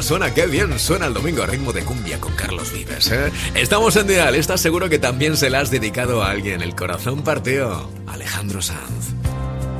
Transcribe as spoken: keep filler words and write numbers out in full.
suena, qué bien suena el domingo a ritmo de cumbia con Carlos Vives, ¿eh? Estamos en Dial, estás seguro que también se la has dedicado a alguien. El corazón partió. Alejandro Sanz.